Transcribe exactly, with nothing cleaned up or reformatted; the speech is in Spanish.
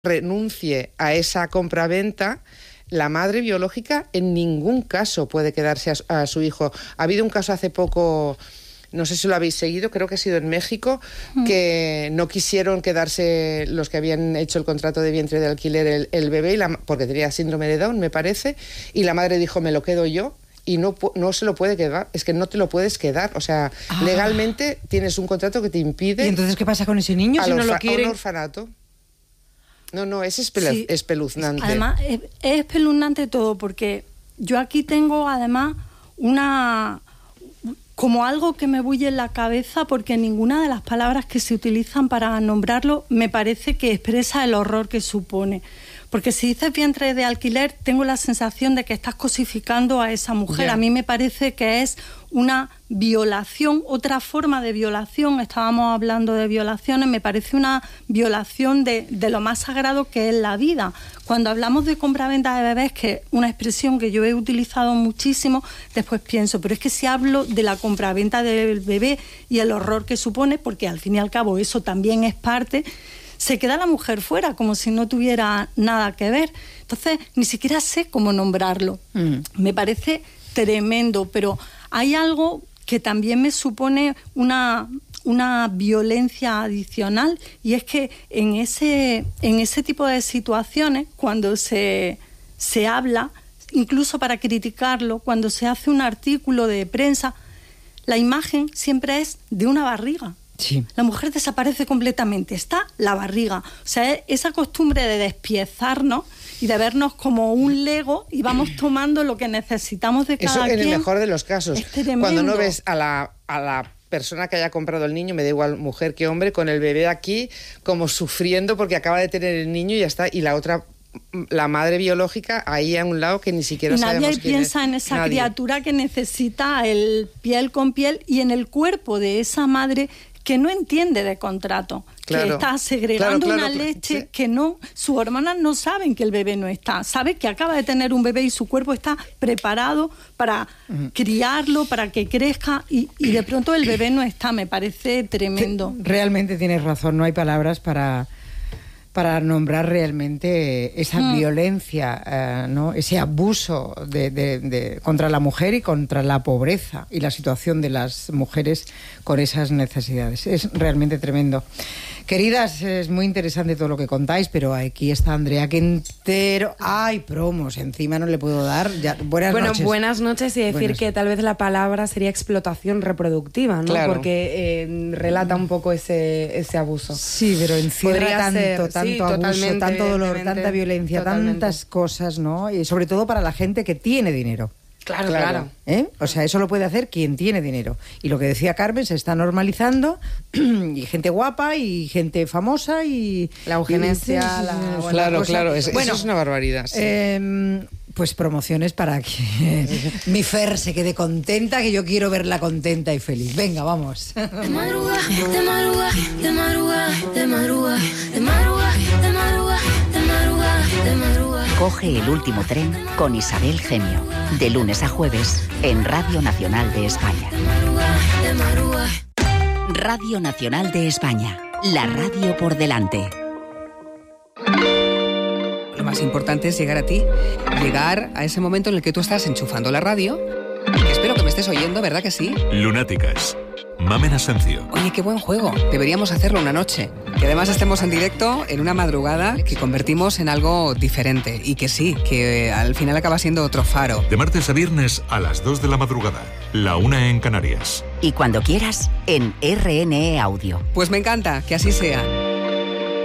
renuncie a esa compraventa, la madre biológica en ningún caso puede quedarse a, a su hijo. Ha habido un caso hace poco, no sé si lo habéis seguido, creo que ha sido en México, mm. que no quisieron quedarse los que habían hecho el contrato de vientre de alquiler el, el bebé, y la, porque tenía síndrome de Down, me parece, y la madre dijo, me lo quedo yo. Y no, no se lo puede quedar, es que no te lo puedes quedar, o sea, ah. legalmente tienes un contrato que te impide... ¿Y entonces qué pasa con ese niño si no lo quiere? A un orfanato. No, no, es espelu- sí. espeluznante. Además, es, es espeluznante todo, porque yo aquí tengo además una... como algo que me bulle en la cabeza, porque ninguna de las palabras que se utilizan para nombrarlo me parece que expresa el horror que supone. Porque si dices vientre de alquiler, tengo la sensación de que estás cosificando a esa mujer. Yeah. A mí me parece que es una violación, otra forma de violación. Estábamos hablando de violaciones, me parece una violación de, de lo más sagrado que es la vida. Cuando hablamos de compraventa de bebés, que es una expresión que yo he utilizado muchísimo, después pienso, pero es que si hablo de la compraventa del bebé y el horror que supone, porque al fin y al cabo eso también es parte... se queda la mujer fuera, como si no tuviera nada que ver. Entonces, ni siquiera sé cómo nombrarlo. Mm. Me parece tremendo, pero hay algo que también me supone una, una violencia adicional, y es que en ese, en ese tipo de situaciones, cuando se, se habla, incluso para criticarlo, cuando se hace un artículo de prensa, la imagen siempre es de una barriga. Sí. La mujer desaparece completamente, está la barriga. O sea, esa costumbre de despiezarnos y de vernos como un Lego y vamos tomando lo que necesitamos de cada Eso en quien. El mejor de los casos. Es tremendo. Cuando no ves a la, a la persona que haya comprado el niño, me da igual mujer que hombre, con el bebé aquí como sufriendo porque acaba de tener el niño y ya está, y la otra... la madre biológica ahí a un lado que ni siquiera nadie sabemos quién piensa es. en esa Nadie. criatura que necesita el piel con piel y en el cuerpo de esa madre que no entiende de contrato, claro, que está segregando claro, claro, una leche sí. que no, sus hermanas no saben que el bebé no está, sabe que acaba de tener un bebé y su cuerpo está preparado para uh-huh. criarlo, para que crezca y, y de pronto el bebé no está. Me parece tremendo. Realmente tienes razón, no hay palabras para... para nombrar realmente esa mm. violencia, eh, ¿no? Ese abuso de, de, de, contra la mujer y contra la pobreza y la situación de las mujeres con esas necesidades. Es realmente tremendo. Queridas, es muy interesante todo lo que contáis, pero aquí está Andrea Quintero. ¡Ay, promos! Encima no le puedo dar. Ya, buenas bueno, noches. buenas noches y decir buenas. que tal vez la palabra sería explotación reproductiva, ¿no? Claro. Porque eh, relata un poco ese, ese abuso. Sí, pero encierra tanto, ser, tanto sí, abuso, tanto dolor, tanta violencia, totalmente. Tantas cosas, ¿no? Y sobre todo para la gente que tiene dinero. Claro, claro. ¿Eh? O sea, eso lo puede hacer quien tiene dinero. Y lo que decía Carmen, se está normalizando, y gente guapa y gente famosa y... La eugenesia, y, la... Bueno, claro, cosa. claro, es, bueno, eso es una barbaridad. Sí. Eh, pues promociones para que mi Fer se quede contenta, que yo quiero verla contenta y feliz. Venga, vamos. De madruga, de madruga, de madruga, de madruga, de madruga, de madruga, de madruga, de madruga. Coge el último tren con Isabel Gemio, de lunes a jueves en Radio Nacional de España. Radio Nacional de España, la radio por delante. Lo más importante es llegar a ti, llegar a ese momento en el que tú estás enchufando la radio, que espero que me estés oyendo, ¿verdad que sí? Lunáticas. Mamen Asencio. Oye, qué buen juego. Deberíamos hacerlo una noche. Que además estemos en directo en una madrugada que convertimos en algo diferente. Y que sí, que al final acaba siendo otro faro. De martes a viernes a las dos de la madrugada. La una en Canarias. Y cuando quieras, en R N E Audio. Pues me encanta, que así sea.